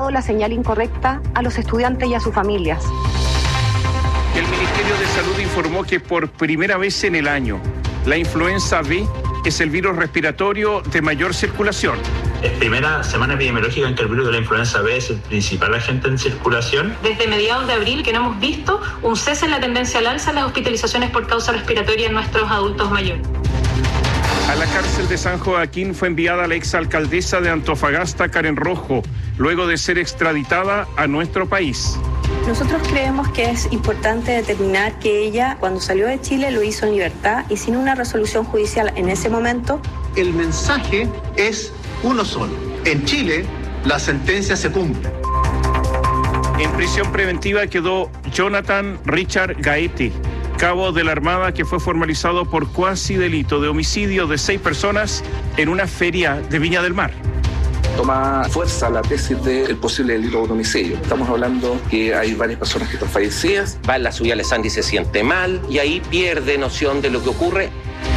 dado la señal incorrecta a los estudiantes y a sus familias. El Ministerio de Salud informó que por primera vez en el año, la influenza B es el virus respiratorio de mayor circulación. Primera semana epidemiológica en que el virus de la influenza B es el principal agente en circulación. Desde mediados de abril que no hemos visto un cese en la tendencia al alza en las hospitalizaciones por causa respiratoria en nuestros adultos mayores. A la cárcel de San Joaquín fue enviada la exalcaldesa de Antofagasta, Karen Rojo, luego de ser extraditada a nuestro país. Nosotros creemos que es importante determinar que ella, cuando salió de Chile, lo hizo en libertad y sin una resolución judicial en ese momento. El mensaje es uno solo. En Chile, la sentencia se cumple. En prisión preventiva quedó Jonathan Richard Gaete, cabo de la Armada que fue formalizado por cuasi delito de homicidio de 6 personas en una feria de Viña del Mar. Toma fuerza la tesis del posible delito de homicidio. Estamos hablando que hay varias personas que están fallecidas. Va en la subida Alessandri y se siente mal y ahí pierde noción de lo que ocurre.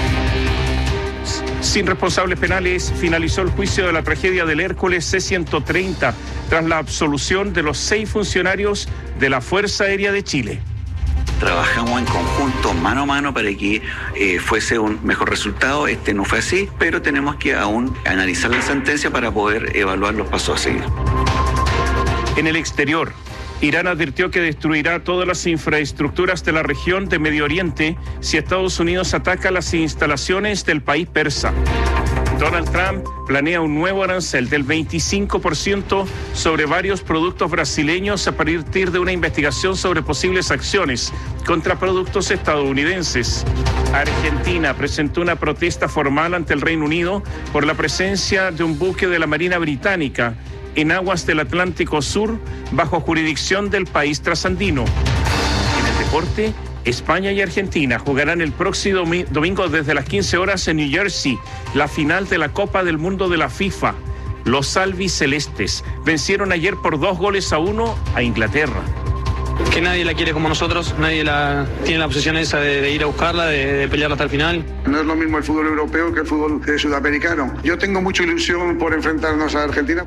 Sin responsables penales, finalizó el juicio de la tragedia del Hércules C-130 tras la absolución de los 6 funcionarios de la Fuerza Aérea de Chile. Trabajamos en conjunto, mano a mano, para que fuese un mejor resultado. No fue así, pero tenemos que aún analizar la sentencia para poder evaluar los pasos a seguir. En el exterior, Irán advirtió que destruirá todas las infraestructuras de la región de Medio Oriente si Estados Unidos ataca las instalaciones del país persa. Donald Trump planea un nuevo arancel del 25% sobre varios productos brasileños a partir de una investigación sobre posibles acciones contra productos estadounidenses. Argentina presentó una protesta formal ante el Reino Unido por la presencia de un buque de la Marina Británica en aguas del Atlántico Sur bajo jurisdicción del país trasandino. En el deporte, España y Argentina jugarán el próximo domingo desde las 15 horas en New Jersey, la final de la Copa del Mundo de la FIFA. Los albicelestes vencieron ayer por 2-1 a Inglaterra. Que nadie la quiere como nosotros, nadie tiene la obsesión esa de ir a buscarla, de pelearla hasta el final. No es lo mismo el fútbol europeo que el fútbol sudamericano. Yo tengo mucha ilusión por enfrentarnos a Argentina.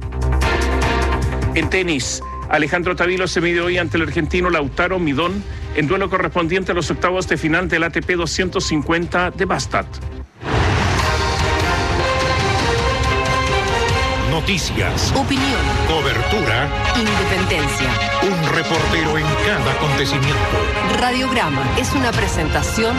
En tenis, Alejandro Tavilo se mide hoy ante el argentino Lautaro Midón en duelo correspondiente a los octavos de final del ATP 250 de Bastad. Noticias, opinión, cobertura, independencia. Un reportero en cada acontecimiento. Radiograma es una presentación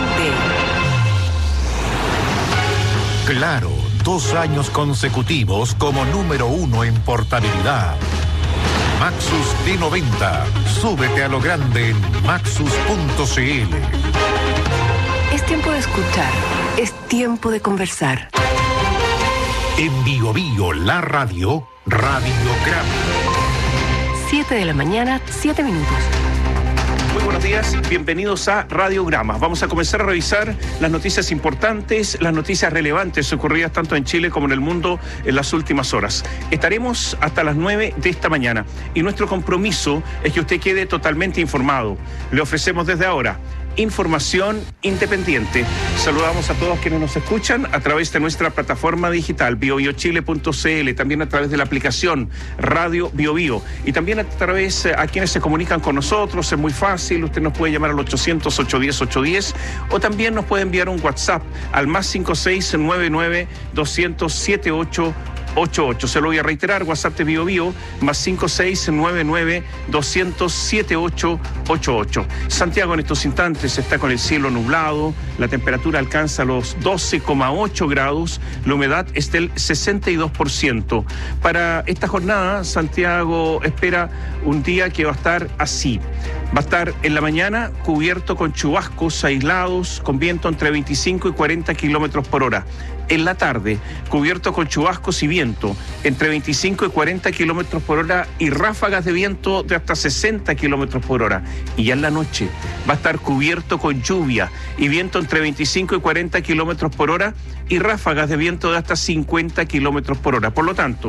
de Claro, 2 años consecutivos como número 1 en portabilidad. Maxus D90. Súbete a lo grande en maxus.cl. Es tiempo de escuchar, es tiempo de conversar. En Bio Bio, la radio, Radiograma. 7 de la mañana, 7 minutos. Muy buenos días, bienvenidos a Radiograma. Vamos a comenzar a revisar las noticias importantes, las noticias relevantes ocurridas tanto en Chile como en el mundo en las últimas horas. Estaremos hasta las 9 de esta mañana y nuestro compromiso es que usted quede totalmente informado. Le ofrecemos desde ahora información independiente. Saludamos a todos quienes nos escuchan a través de nuestra plataforma digital biobiochile.cl, también a través de la aplicación Radio Bio Bio y también a través a quienes se comunican con nosotros. Es muy fácil, usted nos puede llamar al 800-810-810 o también nos puede enviar un WhatsApp al +56 99 200 88. Se lo voy a reiterar, WhatsApp de Bio Bio, +56 99 200 7888. Santiago en estos instantes está con el cielo nublado, la temperatura alcanza los 12,8 grados, la humedad es del 62%. Para esta jornada, Santiago espera un día que va a estar así. Va a estar en la mañana cubierto con chubascos aislados, con viento entre 25 y 40 kilómetros por hora. En la tarde, cubierto con chubascos y viento entre 25 y 40 kilómetros por hora y ráfagas de viento de hasta 60 kilómetros por hora. Y ya en la noche va a estar cubierto con lluvia y viento entre 25 y 40 kilómetros por hora y ráfagas de viento de hasta 50 kilómetros por hora. Por lo tanto,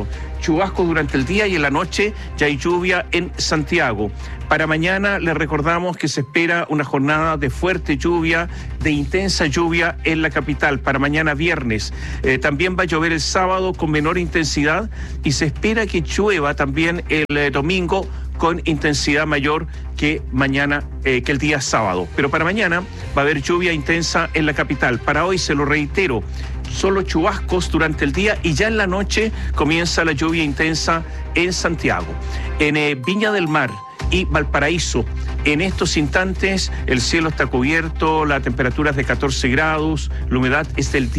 chubascos durante el día y en la noche ya hay lluvia en Santiago. Para mañana les recordamos que se espera una jornada de fuerte lluvia, de intensa lluvia en la capital. Para mañana viernes también va a llover el sábado con menor intensidad y se espera que llueva también el domingo con intensidad mayor que mañana, que el día sábado. Pero para mañana va a haber lluvia intensa en la capital. Para hoy, se lo reitero, solo chubascos durante el día y ya en la noche comienza la lluvia intensa en Santiago. En Viña del Mar y Valparaíso, en estos instantes el cielo está cubierto, la temperatura es de 14 grados, la humedad es del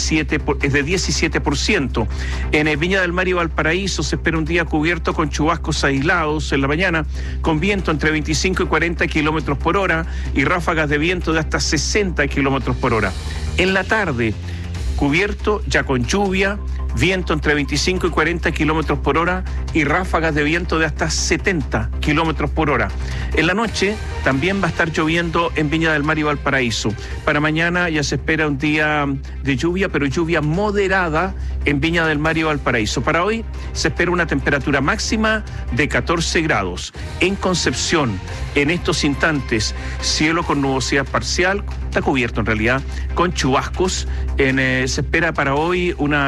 17%. En Viña del Mar y Valparaíso se espera un día cubierto con chubascos aislados en la mañana, con viento entre 25 y 40 kilómetros por hora y ráfagas de viento de hasta 60 kilómetros por hora. En la tarde, cubierto ya con lluvia, viento entre 25 y 40 kilómetros por hora y ráfagas de viento de hasta 70 kilómetros por hora. En la noche también va a estar lloviendo en Viña del Mar y Valparaíso. Para mañana ya se espera un día de lluvia, pero lluvia moderada en Viña del Mar y Valparaíso. Para hoy se espera una temperatura máxima de 14 grados. En Concepción, en estos instantes, cielo con nubosidad parcial, está cubierto en realidad, con chubascos. Se espera para hoy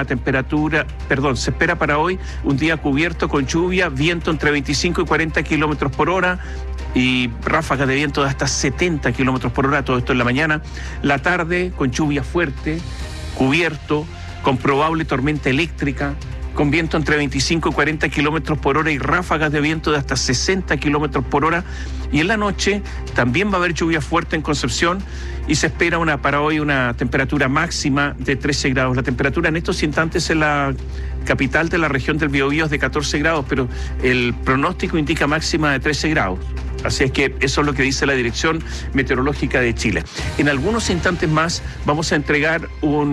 se espera para hoy un día cubierto con lluvia, viento entre 25 y 40 kilómetros por hora y ráfagas de viento de hasta 70 kilómetros por hora, todo esto en la mañana. La tarde con lluvia fuerte, cubierto, con probable tormenta eléctrica, con viento entre 25 y 40 kilómetros por hora y ráfagas de viento de hasta 60 kilómetros por hora. Y en la noche también va a haber lluvia fuerte en Concepción y se espera para hoy una temperatura máxima de 13 grados. La temperatura en estos instantes en la capital de la región del Biobío es de 14 grados, pero el pronóstico indica máxima de 13 grados. Así es que eso es lo que dice la Dirección Meteorológica de Chile. En algunos instantes más vamos a entregar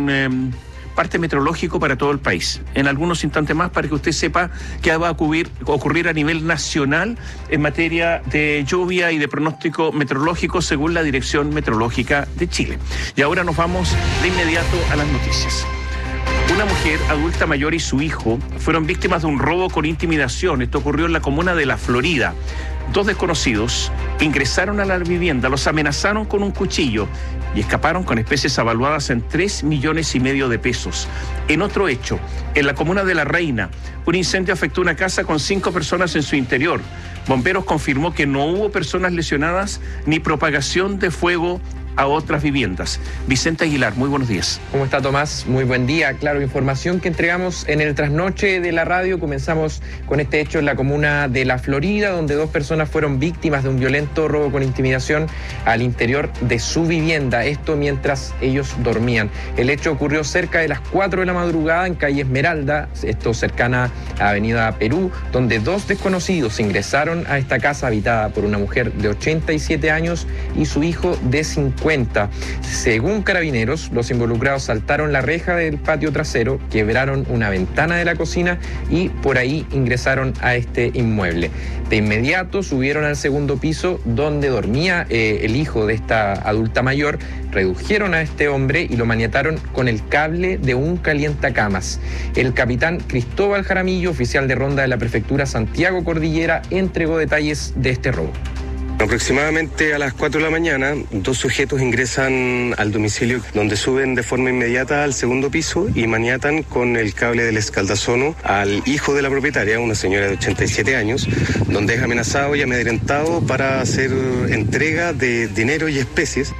un parte meteorológico para todo el país. En algunos instantes más, para que usted sepa qué va a ocurrir a nivel nacional en materia de lluvia y de pronóstico meteorológico según la Dirección Meteorológica de Chile. Y ahora nos vamos de inmediato a las noticias. Una mujer adulta mayor y su hijo fueron víctimas de un robo con intimidación. Esto ocurrió en la comuna de La Florida. Dos desconocidos ingresaron a la vivienda, los amenazaron con un cuchillo y escaparon con especies avaluadas en 3,5 millones de pesos. En otro hecho, en la comuna de La Reina, un incendio afectó una casa con 5 personas en su interior. Bomberos confirmó que no hubo personas lesionadas ni propagación de fuego a otras viviendas. Vicente Aguilar, muy buenos días. ¿Cómo está, Tomás? Muy buen día. Claro, información que entregamos en el trasnoche de la radio. Comenzamos con este hecho en la comuna de La Florida, donde 2 personas fueron víctimas de un violento robo con intimidación al interior de su vivienda. Esto mientras ellos dormían. El hecho ocurrió cerca de las 4 de la madrugada en calle Esmeralda, esto cercana a Avenida Perú, donde 2 desconocidos ingresaron a esta casa habitada por una mujer de 87 años y su hijo de 50. Según Carabineros, los involucrados saltaron la reja del patio trasero, quebraron una ventana de la cocina y por ahí ingresaron a este inmueble. De inmediato subieron al segundo piso donde dormía el hijo de esta adulta mayor, redujeron a este hombre y lo maniataron con el cable de un calientacamas. El capitán Cristóbal Jaramillo, oficial de ronda de la prefectura Santiago Cordillera, entregó detalles de este robo. Aproximadamente a las 4 de la mañana, 2 sujetos ingresan al domicilio donde suben de forma inmediata al segundo piso y maniatan con el cable del escaldazono al hijo de la propietaria, una señora de 87 años, donde es amenazado y amedrentado para hacer entrega de dinero y especies.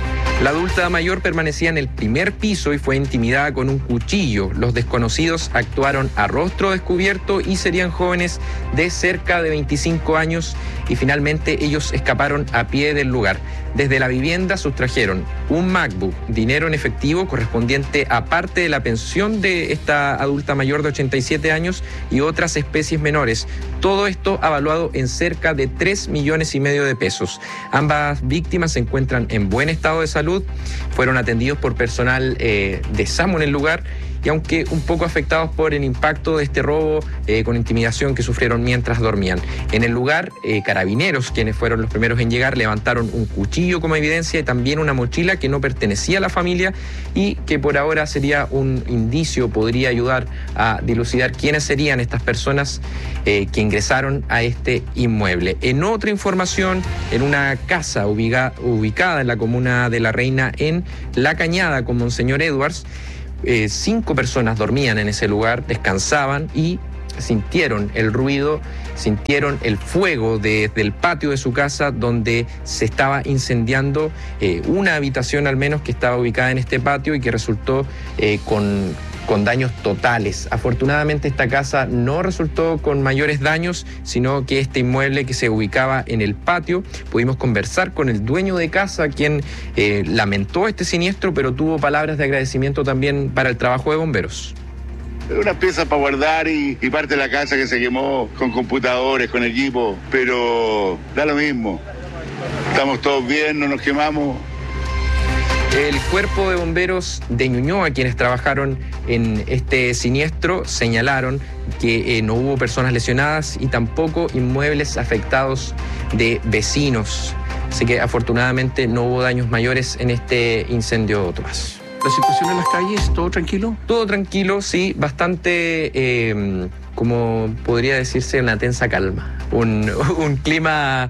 La adulta mayor permanecía en el primer piso y fue intimidada con un cuchillo. Los desconocidos actuaron a rostro descubierto y serían jóvenes de cerca de 25 años y finalmente ellos escaparon a pie del lugar. Desde la vivienda sustrajeron un MacBook, dinero en efectivo correspondiente a parte de la pensión de esta adulta mayor de 87 años y otras especies menores. Todo esto avaluado en cerca de 3,5 millones de pesos. Ambas víctimas se encuentran en buen estado de salud, fueron atendidos por personal de SAMU en el lugar y aunque un poco afectados por el impacto de este robo con intimidación que sufrieron mientras dormían. En el lugar, carabineros, quienes fueron los primeros en llegar, levantaron un cuchillo como evidencia y también una mochila que no pertenecía a la familia y que por ahora sería un indicio, podría ayudar a dilucidar quiénes serían estas personas que ingresaron a este inmueble. En otra información, en una casa ubicada en la comuna de La Reina, en La Cañada, con Monseñor Edwards, 5 personas dormían en ese lugar, descansaban y sintieron el ruido, sintieron el fuego desde el patio de su casa, donde se estaba incendiando una habitación al menos que estaba ubicada en este patio y que resultó con daños totales. Afortunadamente esta casa no resultó con mayores daños, sino que este inmueble que se ubicaba en el patio, pudimos conversar con el dueño de casa, quien lamentó este siniestro, pero tuvo palabras de agradecimiento también para el trabajo de bomberos. Unas piezas para guardar y parte de la casa que se quemó con computadores, con equipo, pero da lo mismo. Estamos todos bien, no nos quemamos. El cuerpo de bomberos de Ñuñoa, quienes trabajaron en este siniestro, señalaron que no hubo personas lesionadas y tampoco inmuebles afectados de vecinos. Así que afortunadamente no hubo daños mayores en este incendio, Tomás. ¿La situación en las calles, todo tranquilo? Todo tranquilo, sí, bastante, como podría decirse, una tensa calma. Un clima,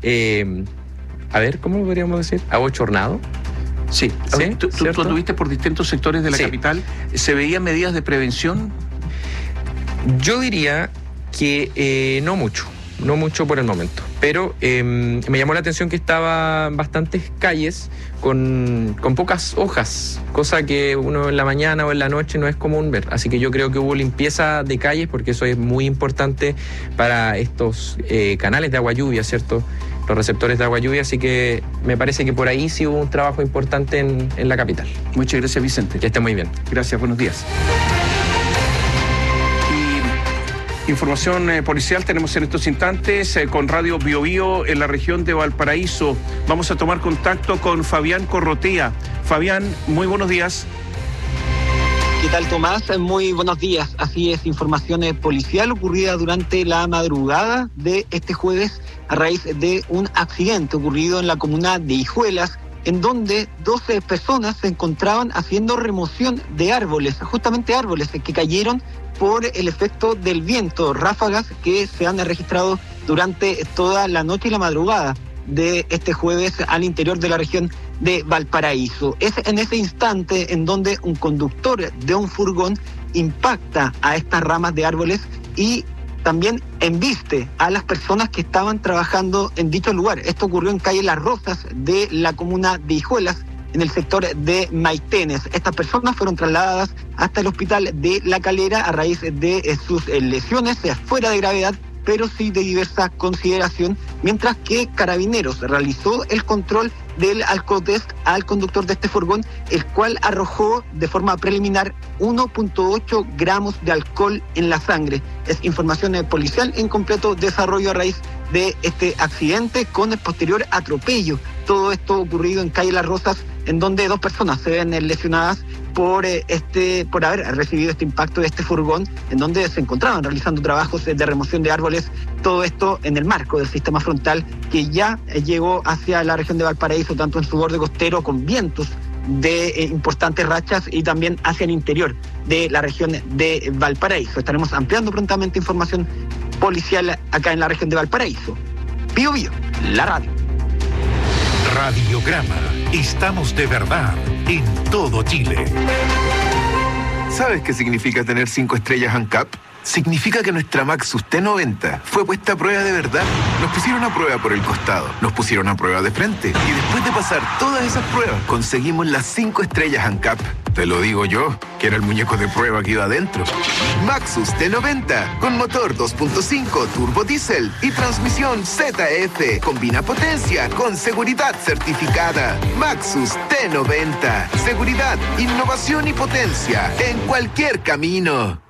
a ver, ¿cómo lo podríamos decir? ¿Abochornado? Sí. ¿Sí? ¿Tú anduviste por distintos sectores de la capital? ¿Se veían medidas de prevención? Yo diría que no mucho por el momento. Pero me llamó la atención que estaban bastantes calles con pocas hojas, cosa que uno en la mañana o en la noche no es común ver. Así que yo creo que hubo limpieza de calles, porque eso es muy importante para estos canales de agua lluvia, ¿cierto? Los receptores de agua lluvia, así que me parece que por ahí sí hubo un trabajo importante en la capital. Muchas gracias, Vicente. Que esté muy bien. Gracias, buenos días. Información policial tenemos en estos instantes con Radio Bio Bio en la región de Valparaíso. Vamos a tomar contacto con Fabián Corrotea. Fabián, muy buenos días. ¿Qué tal, Tomás? Muy buenos días. Así es, información policial ocurrida durante la madrugada de este jueves a raíz de un accidente ocurrido en la comuna de Hijuelas, en donde 12 personas se encontraban haciendo remoción de árboles, justamente árboles que cayeron por el efecto del viento, ráfagas que se han registrado durante toda la noche y la madrugada de este jueves al interior de la región de Valparaíso. Es en ese instante en donde un conductor de un furgón impacta a estas ramas de árboles y también embiste a las personas que estaban trabajando en dicho lugar. Esto ocurrió en calle Las Rosas de la comuna de Hijuelas, en el sector de Maitenes. Estas personas fueron trasladadas hasta el hospital de La Calera a raíz de sus lesiones fuera de gravedad, pero sí de diversa consideración, mientras que Carabineros realizó el control del alcotest al conductor de este furgón, el cual arrojó de forma preliminar 1.8 gramos de alcohol en la sangre. Es información policial en completo desarrollo a raíz de este accidente con el posterior atropello. Todo esto ocurrido en calle Las Rosas, en donde 2 personas se ven lesionadas por haber recibido este impacto de este furgón, en donde se encontraban realizando trabajos de remoción de árboles. Todo esto en el marco del sistema frontal que ya llegó hacia la región de Valparaíso, tanto en su borde costero con vientos de importantes rachas y también hacia el interior de la región de Valparaíso. Estaremos ampliando prontamente información policial acá en la región de Valparaíso. Bio Bio, la radio. Radiograma. Estamos de verdad en todo Chile. ¿Sabes qué significa tener 5 estrellas ANCAP? Significa que nuestra Maxus T90 fue puesta a prueba de verdad. Nos pusieron a prueba por el costado, nos pusieron a prueba de frente. Y después de pasar todas esas pruebas, conseguimos las 5 estrellas ANCAP. Te lo digo yo, que era el muñeco de prueba que iba adentro. Maxus T90, con motor 2.5 turbo diésel y transmisión ZF. Combina potencia con seguridad certificada. Maxus T90. Seguridad, innovación y potencia en cualquier camino.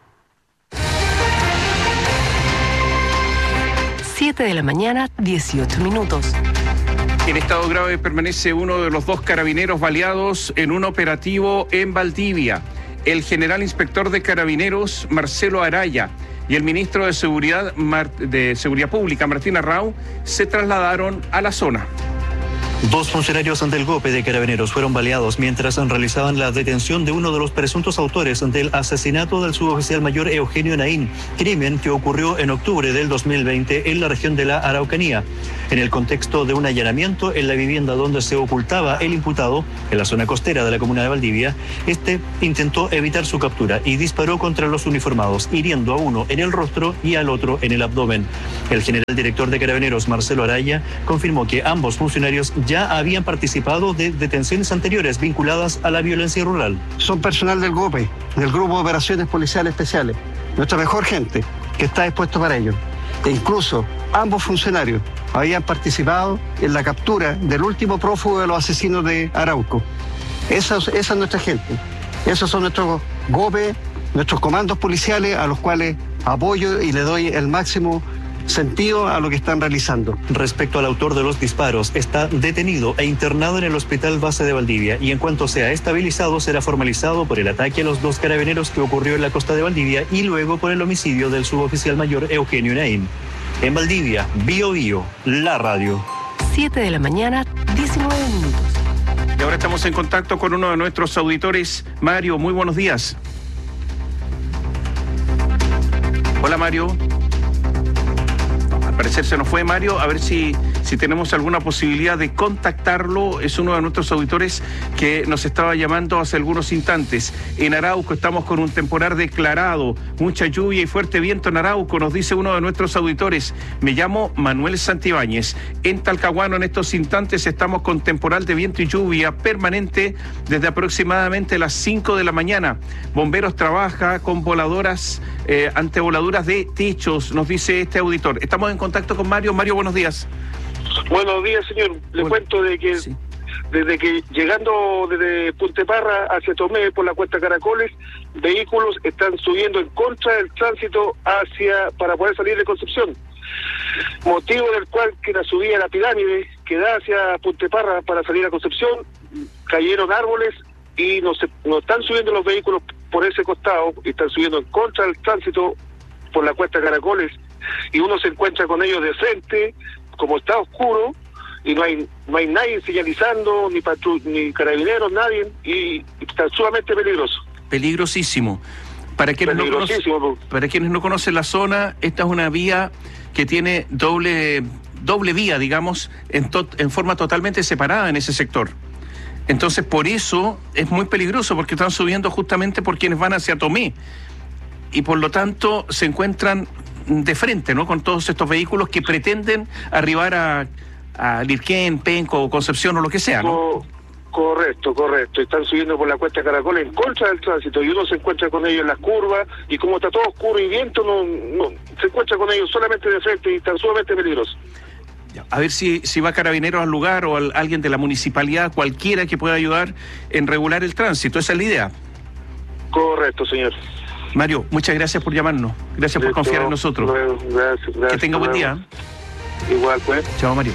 7 de la mañana, 18 minutos. En estado grave permanece uno de los 2 carabineros baleados en un operativo en Valdivia. el general inspector de Carabineros, Marcelo Araya, y el ministro de Seguridad Pública, Martín Arrau, se trasladaron a la zona. 2 funcionarios del GOPE de Carabineros fueron baleados mientras realizaban la detención de uno de los presuntos autores del asesinato del suboficial mayor Eugenio Naín, crimen que ocurrió en octubre del 2020 en la región de la Araucanía. En el contexto de un allanamiento en la vivienda donde se ocultaba el imputado, en la zona costera de la comuna de Valdivia, este intentó evitar su captura y disparó contra los uniformados, hiriendo a uno en el rostro y al otro en el abdomen. El general director de Carabineros, Marcelo Araya, confirmó que ambos funcionarios ya habían participado de detenciones anteriores vinculadas a la violencia rural. Son personal del GOPE, del Grupo de Operaciones Policiales Especiales, nuestra mejor gente, que está dispuesto para ello. E incluso ambos funcionarios habían participado en la captura del último prófugo de los asesinos de Arauco. Esa es nuestra gente. Esos son nuestros GOPE, nuestros comandos policiales, a los cuales apoyo y le doy el máximo sentido a lo que están realizando. Respecto al autor de los disparos, está detenido e internado en el Hospital Base de Valdivia y en cuanto sea estabilizado será formalizado por el ataque a los 2 carabineros que ocurrió en la costa de Valdivia y luego por el homicidio del suboficial mayor Eugenio Naín. En Valdivia, Bio Bio, la radio. 7 de la mañana, 19 minutos. Y ahora estamos en contacto con uno de nuestros auditores. Mario, muy buenos días. Hola, Mario. Al parecer se nos fue Mario, a ver si tenemos alguna posibilidad de contactarlo. Es uno de nuestros auditores que nos estaba llamando hace algunos instantes. En Arauco estamos con un temporal declarado, mucha lluvia y fuerte viento en Arauco, nos dice uno de nuestros auditores. Me llamo Manuel Santibáñez. En Talcahuano en estos instantes estamos con temporal de viento y lluvia permanente desde aproximadamente las 5 de la mañana. Bomberos trabaja con voladoras, antevoladuras de techos, nos dice este auditor. Estamos en contacto con Mario. Mario, buenos días. Buenos días, señor. Le cuento de que desde que llegando desde Punteparra hacia Tomé por la cuesta Caracoles, vehículos están subiendo en contra del tránsito para poder salir de Concepción. Motivo del cual que la subida a la pirámide que da hacia Punteparra para salir a Concepción, cayeron árboles y no están subiendo los vehículos por ese costado, y están subiendo en contra del tránsito por la cuesta Caracoles, y uno se encuentra con ellos de frente, como está oscuro y no hay nadie señalizando, ni carabineros, nadie, y está sumamente peligroso. Peligrosísimo. Para quienes no conocen la zona, esta es una vía que tiene doble vía, digamos, en forma totalmente separada en ese sector. Entonces, por eso es muy peligroso, porque están subiendo justamente por quienes van hacia Tomé, y por lo tanto se encuentran de frente, ¿no?, con todos estos vehículos que pretenden arribar a Lirquén, Penco o Concepción o lo que sea, ¿no? Correcto. Están subiendo por la cuesta Caracol en contra del tránsito, y uno se encuentra con ellos en las curvas, y como está todo oscuro y viento, no se encuentra con ellos solamente de frente, y están sumamente peligrosos. A ver si va Carabineros al lugar o alguien de la municipalidad, cualquiera que pueda ayudar en regular el tránsito. Esa es la idea. Correcto, señor. Mario, muchas gracias por llamarnos. Gracias por confiar en nosotros. Gracias. Que tenga buen día. Igual, pues. Chao, Mario.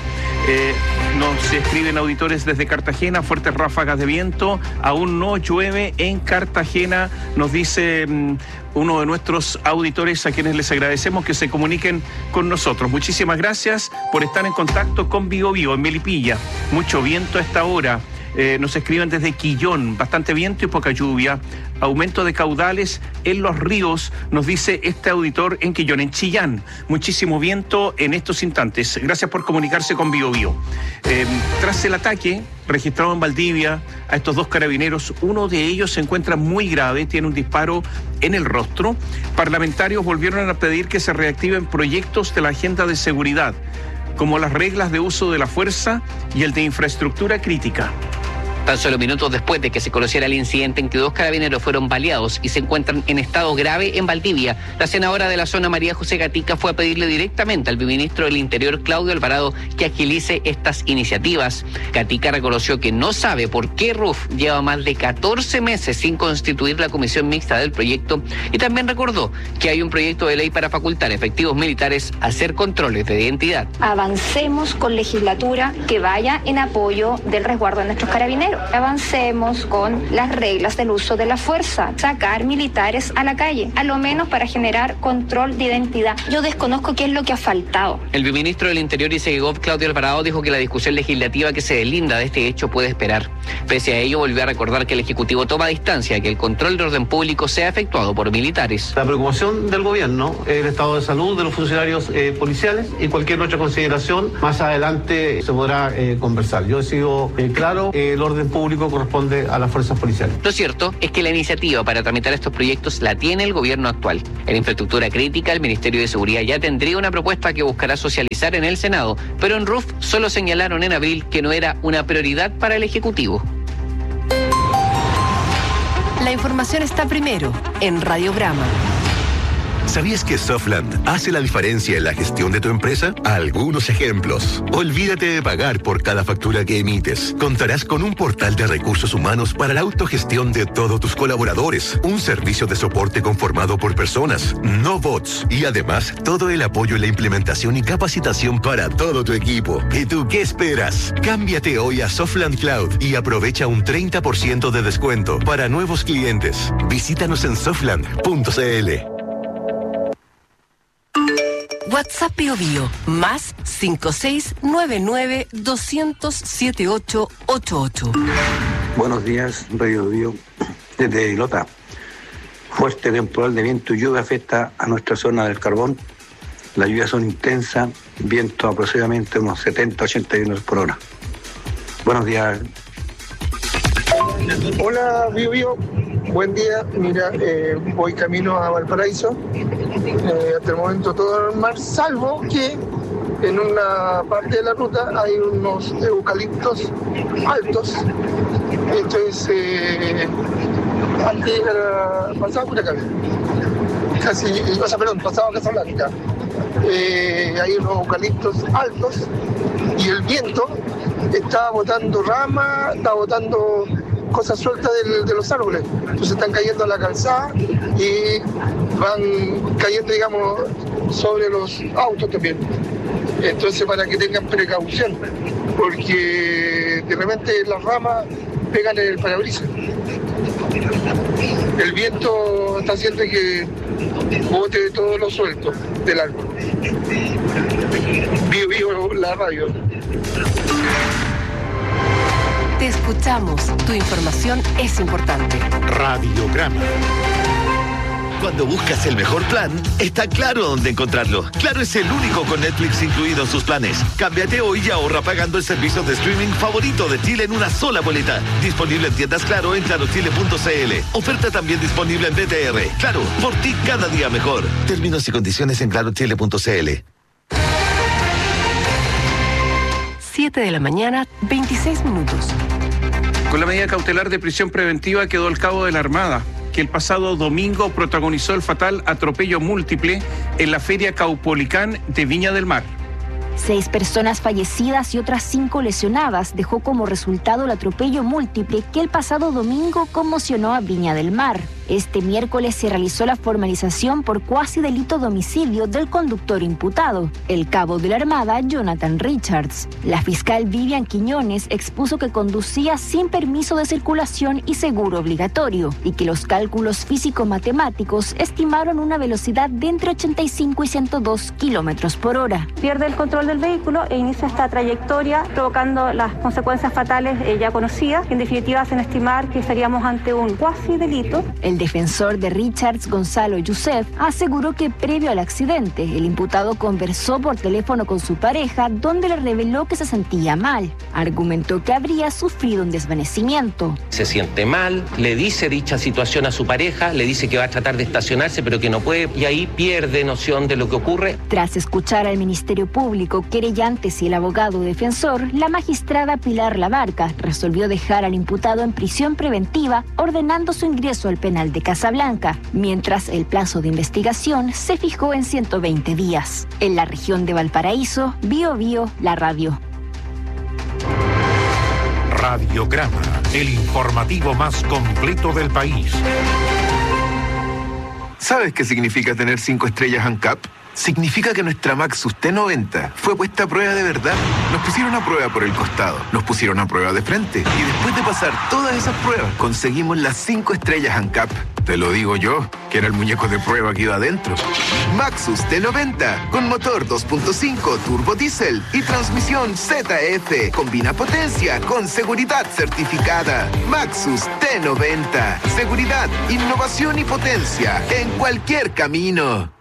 Nos escriben auditores desde Cartagena, fuertes ráfagas de viento, aún no llueve en Cartagena, nos dice uno de nuestros auditores, a quienes les agradecemos que se comuniquen con nosotros. Muchísimas gracias por estar en contacto con Bio Bio, en Melipilla. Mucho viento a esta hora. Nos escriben desde Quillón, bastante viento y poca lluvia. Aumento de caudales en los ríos, nos dice este auditor en Quillón. En Chillán, muchísimo viento en estos instantes. Gracias por comunicarse con Bio Bio. Tras el ataque registrado en Valdivia a estos dos carabineros, uno de ellos se encuentra muy grave, tiene un disparo en el rostro. Parlamentarios volvieron a pedir que se reactiven proyectos de la agenda de seguridad, como las reglas de uso de la fuerza y el de infraestructura crítica. Tan solo minutos después de que se conociera el incidente en que 2 carabineros fueron baleados y se encuentran en estado grave en Valdivia, la senadora de la zona, María José Gatica, fue a pedirle directamente al ministro del Interior, Claudio Alvarado, que agilice estas iniciativas. Gatica reconoció que no sabe por qué RUF lleva más de 14 meses sin constituir la comisión mixta del proyecto, y también recordó que hay un proyecto de ley para facultar efectivos militares a hacer controles de identidad. Avancemos con legislatura que vaya en apoyo del resguardo de nuestros carabineros. Primero, avancemos con las reglas del uso de la fuerza, sacar militares a la calle, a lo menos para generar control de identidad. Yo desconozco qué es lo que ha faltado. El viceministro del Interior y Segegov, Claudio Alvarado, dijo que la discusión legislativa que se deslinda de este hecho puede esperar. Pese a ello, volvió a recordar que el Ejecutivo toma distancia de que el control de orden público sea efectuado por militares. La preocupación del gobierno es el estado de salud de los funcionarios policiales, y cualquier otra consideración más adelante se podrá conversar. Yo he sido claro, el orden público corresponde a las fuerzas policiales. Lo cierto es que la iniciativa para tramitar estos proyectos la tiene el gobierno actual. En infraestructura crítica, el Ministerio de Seguridad ya tendría una propuesta que buscará socializar en el Senado, pero en RUF solo señalaron en abril que no era una prioridad para el Ejecutivo. La información está primero en Radiograma. ¿Sabías que Softland hace la diferencia en la gestión de tu empresa? Algunos ejemplos. Olvídate de pagar por cada factura que emites. Contarás con un portal de recursos humanos para la autogestión de todos tus colaboradores. Un servicio de soporte conformado por personas, no bots. Y además, todo el apoyo en la implementación y capacitación para todo tu equipo. ¿Y tú qué esperas? Cámbiate hoy a Softland Cloud y aprovecha un 30% de descuento para nuevos clientes. Visítanos en softland.cl. WhatsApp Bio Bio, más 5699-200-7888. Buenos días, Radio Bio, desde Ilota. Fuerte temporal de viento y lluvia afecta a nuestra zona del Carbón. Las lluvias son intensas, viento aproximadamente unos 70-80 km por hora. Buenos días. Hola, Bio Bio. Buen día. Mira, voy camino a Valparaíso. Hasta el momento todo normal, salvo que en una parte de la ruta hay unos eucaliptos altos. Entonces, antes de llegar a pasado Curacán, pasado Casablanca, hay unos eucaliptos altos y el viento está botando ramas, está botando cosas sueltas de los árboles. Entonces están cayendo a la calzada y van cayendo, digamos, sobre los autos también. Entonces, para que tengan precaución, porque de repente las ramas pegan en el parabrisas. El viento está haciendo que bote todo lo suelto del árbol. Bio Bio, la radio. Te escuchamos. Tu información es importante. Radiograma. Cuando buscas el mejor plan, está Claro dónde encontrarlo. Claro es el único con Netflix incluido en sus planes. Cámbiate hoy y ahorra pagando el servicio de streaming favorito de Chile en una sola boleta. Disponible en tiendas Claro en clarochile.cl. Oferta también disponible en BTR. Claro, por ti cada día mejor. Términos y condiciones en clarochile.cl. 7 de la mañana, 26 minutos. Con la medida cautelar de prisión preventiva quedó el cabo de la Armada, que el pasado domingo protagonizó el fatal atropello múltiple en la Feria Caupolicán de Viña del Mar. 6 personas fallecidas y otras 5 lesionadas dejó como resultado el atropello múltiple que el pasado domingo conmocionó a Viña del Mar. Este miércoles se realizó la formalización por cuasi delito de homicidio del conductor imputado, el cabo de la Armada Jonathan Richards. La fiscal Vivian Quiñones expuso que conducía sin permiso de circulación y seguro obligatorio y que los cálculos físico-matemáticos estimaron una velocidad de entre 85 y 102 kilómetros por hora. Pierde el control del vehículo e inicia esta trayectoria provocando las consecuencias fatales ya conocidas, que en definitiva hacen estimar que estaríamos ante un cuasi delito. El defensor de Richards, Gonzalo Youssef, aseguró que previo al accidente, el imputado conversó por teléfono con su pareja, donde le reveló que se sentía mal. Argumentó que habría sufrido un desvanecimiento. Se siente mal, le dice dicha situación a su pareja, le dice que va a tratar de estacionarse, pero que no puede, y ahí pierde noción de lo que ocurre. Tras escuchar al Ministerio Público, querellantes y el abogado defensor, la magistrada Pilar Labarca resolvió dejar al imputado en prisión preventiva, ordenando su ingreso al penal de Casablanca, mientras el plazo de investigación se fijó en 120 días. En la región de Valparaíso, Bio Bio, la radio. Radiograma, el informativo más completo del país. ¿Sabes qué significa tener 5 estrellas ANCAP? significa que nuestra Maxus T90 fue puesta a prueba de verdad. Nos pusieron a prueba por el costado, nos pusieron a prueba de frente y después de pasar todas esas pruebas conseguimos las 5 estrellas ANCAP. Te lo digo yo, que era el muñeco de prueba que iba adentro. Maxus T90 con motor 2.5 turbo diésel y transmisión ZF. Combina potencia con seguridad certificada. Maxus T90. Seguridad, innovación y potencia en cualquier camino.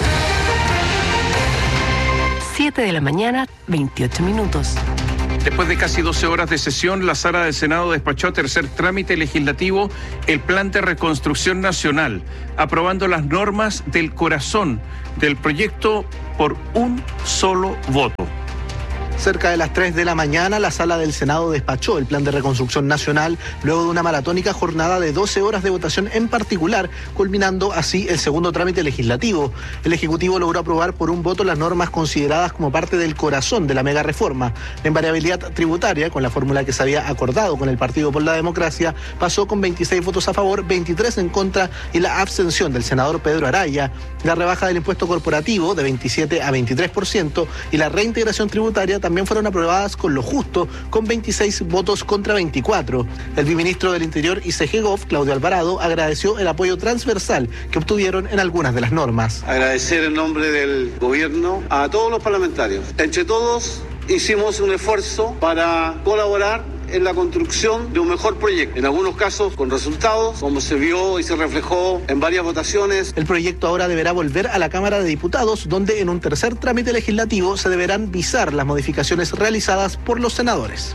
7 de la mañana, 28 minutos. Después de casi 12 horas de sesión, la Sala del Senado despachó a tercer trámite legislativo el Plan de Reconstrucción Nacional, aprobando las normas del corazón del proyecto por un solo voto. Cerca de las 3 de la mañana, la Sala del Senado despachó el Plan de Reconstrucción Nacional luego de una maratónica jornada de 12 horas de votación en particular, culminando así el segundo trámite legislativo. El Ejecutivo logró aprobar por un voto las normas consideradas como parte del corazón de la mega reforma. La invariabilidad tributaria, con la fórmula que se había acordado con el Partido por la Democracia, pasó con 26 votos a favor, 23 en contra y la abstención del senador Pedro Araya. La rebaja del impuesto corporativo de 27 a 23% y la reintegración tributaria también fueron aprobadas con lo justo, con 26 votos contra 24. El viceministro del Interior y CGGOV, Claudio Alvarado, agradeció el apoyo transversal que obtuvieron en algunas de las normas. Agradecer en nombre del gobierno a todos los parlamentarios. Entre todos hicimos un esfuerzo para colaborar en la construcción de un mejor proyecto, en algunos casos con resultados, como se vio y se reflejó en varias votaciones. El proyecto ahora deberá volver a la Cámara de Diputados, donde en un tercer trámite legislativo se deberán visar las modificaciones realizadas por los senadores.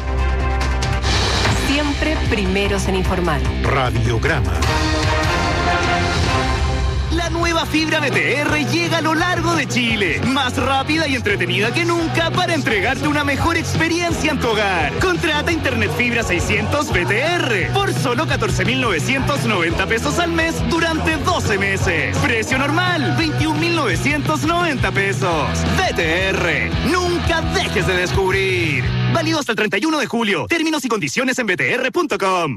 Siempre primeros en informar. Radiograma. La nueva fibra BTR llega a lo largo de Chile, más rápida y entretenida que nunca para entregarte una mejor experiencia en tu hogar. Contrata Internet Fibra 600 BTR por solo 14.990 pesos al mes durante 12 meses. Precio normal, 21.990 pesos. BTR, nunca dejes de descubrir. Válido hasta el 31 de julio. Términos y condiciones en btr.com.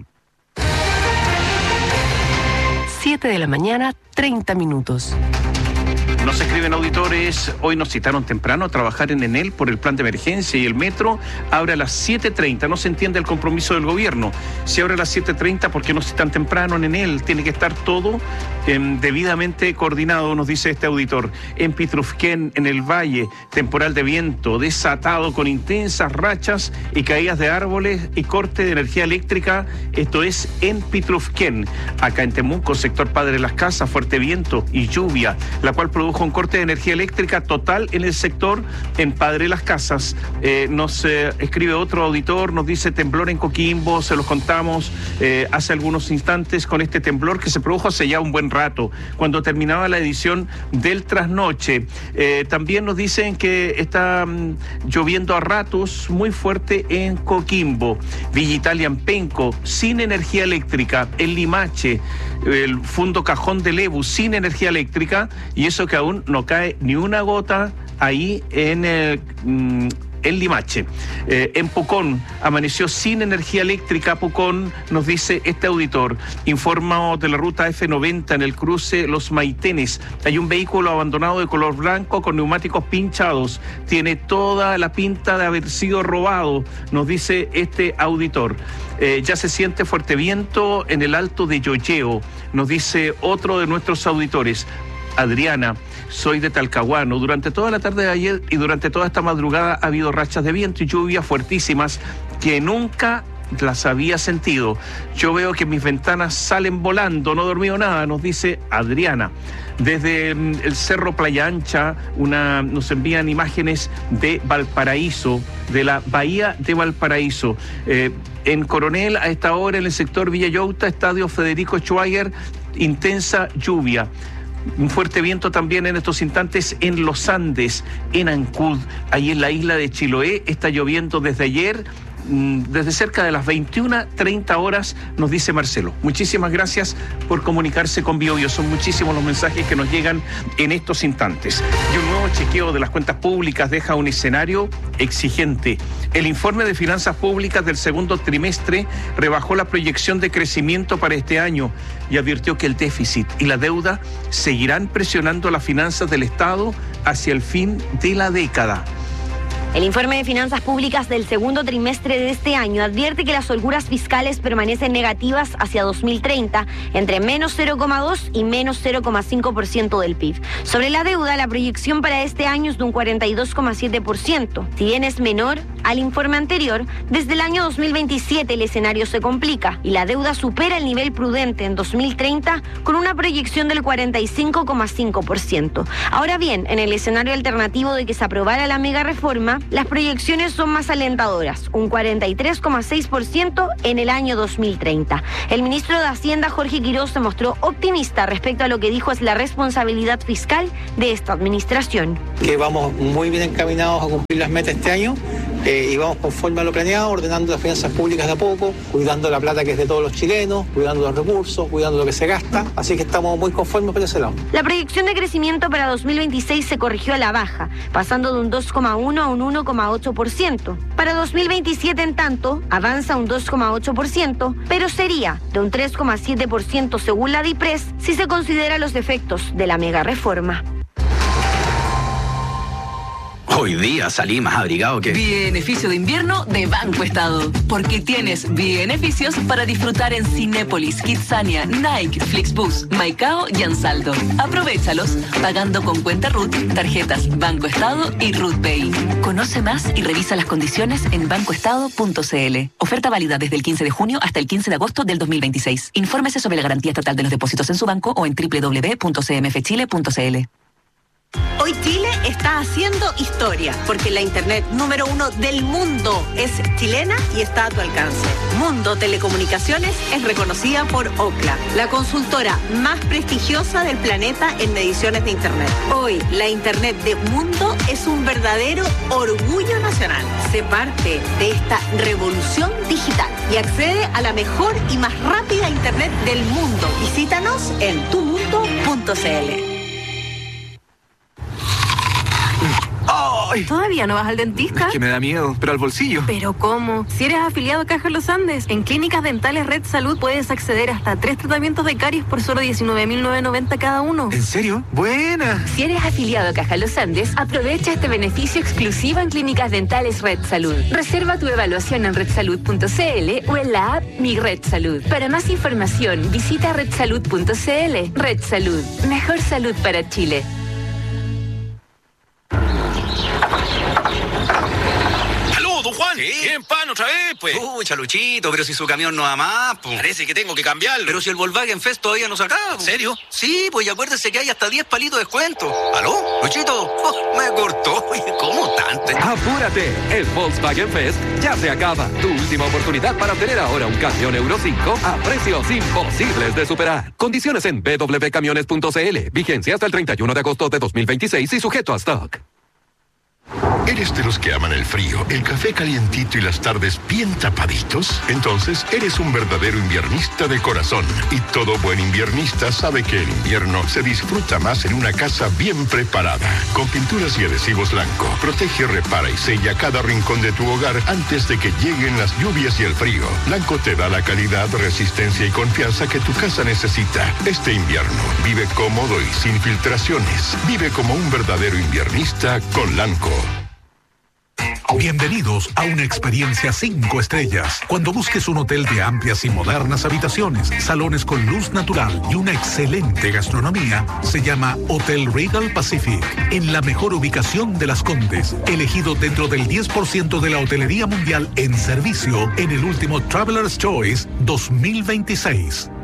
7 de la mañana, 30 minutos. Nos escriben auditores, hoy nos citaron temprano a trabajar en Enel por el plan de emergencia y el metro abre a las 7:30. No se entiende el compromiso del gobierno. Si abre a las 7:30, ¿por qué no citan temprano en Enel? Tiene que estar todo debidamente coordinado, nos dice este auditor. En Pitrufquén, en el Valle, temporal de viento desatado con intensas rachas y caídas de árboles y corte de energía eléctrica. Esto es en Pitrufquén. Acá en Temuco, sector Padre Las Casas, fuerte viento y lluvia, la cual produjo un corte de energía eléctrica total en el sector en Padre Las Casas. Nos escribe otro auditor, nos dice temblor en Coquimbo, se los contamos hace algunos instantes con este temblor que se produjo hace ya un buen rato, cuando terminaba la edición del trasnoche. También nos dicen que está lloviendo a ratos muy fuerte en Coquimbo, Villa Italia en Penco, sin energía eléctrica, en Limache, el Fundo Cajón de Lebu, sin energía eléctrica, y eso que aún no cae ni una gota ahí en Limache. En Pucón amaneció sin energía eléctrica. Pucón, nos dice este auditor. Informa de la ruta F90 en el cruce Los Maitenes. Hay un vehículo abandonado de color blanco con neumáticos pinchados. Tiene toda la pinta de haber sido robado, nos dice este auditor. Ya se siente fuerte viento en el Alto de Yoyeo, nos dice otro de nuestros auditores. Adriana, soy de Talcahuano. Durante toda la tarde de ayer y durante toda esta madrugada ha habido rachas de viento y lluvia fuertísimas que nunca las había sentido. Yo veo que mis ventanas salen volando, no he dormido nada, nos dice Adriana. Desde el Cerro Playa Ancha nos envían imágenes de Valparaíso, de la bahía de Valparaíso. En Coronel, a esta hora, en el sector Villa Yauta, estadio Federico Schweiger, intensa lluvia. Un fuerte viento también en estos instantes en los Andes, en Ancud, ahí en la isla de Chiloé. Está lloviendo desde ayer desde cerca de las 21:30 horas, nos dice Marcelo. Muchísimas gracias por comunicarse con BioBio. Son muchísimos los mensajes que nos llegan en estos instantes. Y un nuevo chequeo de las cuentas públicas deja un escenario exigente. El informe de finanzas públicas del segundo trimestre rebajó la proyección de crecimiento para este año y advirtió que el déficit y la deuda seguirán presionando las finanzas del Estado hacia el fin de la década. El informe de finanzas públicas del segundo trimestre de este año advierte que las holguras fiscales permanecen negativas hacia 2030, entre menos 0,2 y menos 0,5% del PIB. Sobre la deuda, la proyección para este año es de un 42,7%. Si bien es menor al informe anterior, desde el año 2027 el escenario se complica y la deuda supera el nivel prudente en 2030 con una proyección del 45,5%. Ahora bien, en el escenario alternativo de que se aprobara la mega reforma, las proyecciones son más alentadoras, un 43,6% en el año 2030. El ministro de Hacienda, Jorge Quiroz, se mostró optimista respecto a lo que dijo es la responsabilidad fiscal de esta administración. Que vamos muy bien encaminados a cumplir las metas este año y vamos conforme a lo planeado, ordenando las finanzas públicas de a poco, cuidando la plata que es de todos los chilenos, cuidando los recursos, cuidando lo que se gasta, así que estamos muy conformes por ese lado. La proyección de crecimiento para 2026 se corrigió a la baja, pasando de un 2,1 a un 1,8%. Para 2027, en tanto, avanza un 2,8%, pero sería de un 3,7% según la DIPRES si se considera los efectos de la mega reforma. Hoy día salí más abrigado que... Beneficio de invierno de Banco Estado. Porque tienes beneficios para disfrutar en Cinépolis, Kidzania, Nike, Flixbus, Maicao y Ansaldo. Aprovéchalos pagando con cuenta RUT, tarjetas Banco Estado y RUT Pay. Conoce más y revisa las condiciones en bancoestado.cl. Oferta válida desde el 15 de junio hasta el 15 de agosto del 2026. Infórmese sobre la garantía estatal de los depósitos en su banco o en www.cmfchile.cl. Hoy Chile está haciendo historia, porque la internet número 1 del mundo es chilena y está a tu alcance. Mundo Telecomunicaciones es reconocida por Ookla, la consultora más prestigiosa del planeta en mediciones de internet. Hoy, la internet de Mundo es un verdadero orgullo nacional. Sé parte de esta revolución digital y accede a la mejor y más rápida internet del mundo. Visítanos en tumundo.cl. ¡Ay! ¿Todavía no vas al dentista? Es que me da miedo, pero al bolsillo. ¿Pero cómo? Si eres afiliado a Caja Los Andes, en Clínicas Dentales Red Salud puedes acceder hasta 3 tratamientos de caries por solo $19.990 cada uno. ¿En serio? ¡Buena! Si eres afiliado a Caja Los Andes, aprovecha este beneficio exclusivo en Clínicas Dentales Red Salud. Reserva tu evaluación en redsalud.cl o en la app Mi Red Salud. Para más información, visita redsalud.cl. Red Salud. Mejor salud para Chile. Juan, ¿sí? ¿Quién pan otra vez, pues? Chaluchito, pero si su camión no va más, pues. Parece que tengo que cambiarlo. Pero si el Volkswagen Fest todavía no se acaba. ¿En serio? Sí, pues y acuérdese que hay hasta 10 palitos de descuento. ¿Aló? Luchito, me cortó. ¿Cómo tanto? ¡Apúrate! El Volkswagen Fest ya se acaba. Tu última oportunidad para obtener ahora un camión Euro 5 a precios imposibles de superar. Condiciones en www.camiones.cl. Vigencia hasta el 31 de agosto de 2026 y sujeto a stock. ¿Eres de los que aman el frío, el café calientito y las tardes bien tapaditos? Entonces, eres un verdadero inviernista de corazón. Y todo buen inviernista sabe que el invierno se disfruta más en una casa bien preparada. Con pinturas y adhesivos Lanco, protege, repara y sella cada rincón de tu hogar antes de que lleguen las lluvias y el frío. Lanco te da la calidad, resistencia y confianza que tu casa necesita. Este invierno, vive cómodo y sin filtraciones. Vive como un verdadero inviernista con Lanco. Bienvenidos a una experiencia 5 estrellas. Cuando busques un hotel de amplias y modernas habitaciones, salones con luz natural y una excelente gastronomía, se llama Hotel Regal Pacific, en la mejor ubicación de Las Condes, elegido dentro del 10% de la hotelería mundial en servicio en el último Traveler's Choice 2026.